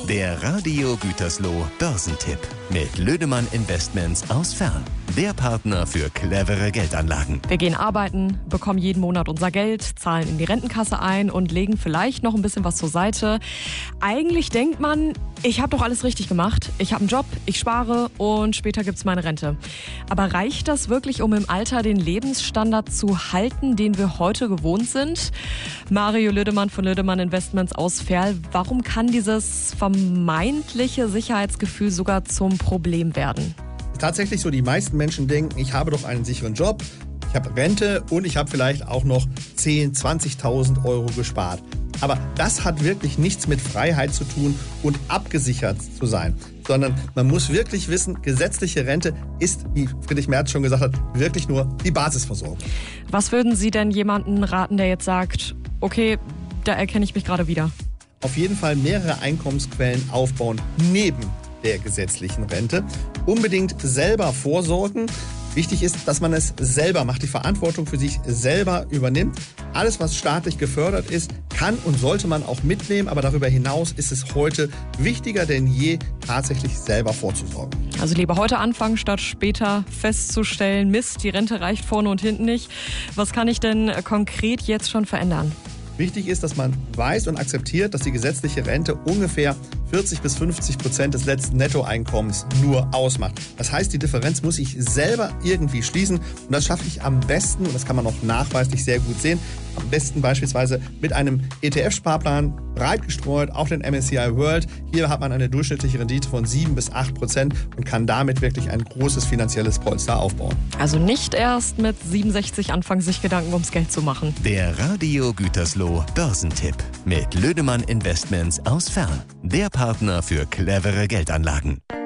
Der Radio Gütersloh Börsentipp mit Lödemann Investments aus Fern. Der Partner für clevere Geldanlagen. Wir gehen arbeiten, bekommen jeden Monat unser Geld, zahlen in die Rentenkasse ein und legen vielleicht noch ein bisschen was zur Seite. Eigentlich denkt man, ich habe doch alles richtig gemacht. Ich habe einen Job, ich spare und später gibt's meine Rente. Aber reicht das wirklich, um im Alter den Lebensstandard zu halten, den wir heute gewohnt sind? Mario Lödemann von Lödemann Investments aus Verl. Warum kann dieses vermeintliche Sicherheitsgefühl sogar zum Problem werden? Tatsächlich so, die meisten Menschen denken, ich habe doch einen sicheren Job, ich habe Rente und ich habe vielleicht auch noch 10.000, 20.000 Euro gespart. Aber das hat wirklich nichts mit Freiheit zu tun und abgesichert zu sein, sondern man muss wirklich wissen, gesetzliche Rente ist, wie Friedrich Merz schon gesagt hat, wirklich nur die Basisversorgung. Was würden Sie denn jemandem raten, der jetzt sagt, okay, da erkenne ich mich gerade wieder? Auf jeden Fall mehrere Einkommensquellen aufbauen neben der gesetzlichen Rente. Unbedingt selber vorsorgen. Wichtig ist, dass man es selber macht, die Verantwortung für sich selber übernimmt. Alles, was staatlich gefördert ist, kann und sollte man auch mitnehmen. Aber darüber hinaus ist es heute wichtiger denn je, tatsächlich selber vorzusorgen. Also lieber heute anfangen, statt später festzustellen, Mist, die Rente reicht vorne und hinten nicht. Was kann ich denn konkret jetzt schon verändern? Wichtig ist, dass man weiß und akzeptiert, dass die gesetzliche Rente ungefähr 40-50% des letzten Nettoeinkommens nur ausmacht. Das heißt, die Differenz muss ich selber irgendwie schließen und das schaffe ich am besten, und das kann man auch nachweislich sehr gut sehen, am besten beispielsweise mit einem ETF-Sparplan, breit gestreut auf den MSCI World. Hier hat man eine durchschnittliche Rendite von 7-8% und kann damit wirklich ein großes finanzielles Polster aufbauen. Also nicht erst mit 67 anfangen, sich Gedanken ums Geld zu machen. Der Radio Gütersloh Börsentipp mit Lödemann Investments aus Fern. Der Partner für clevere Geldanlagen.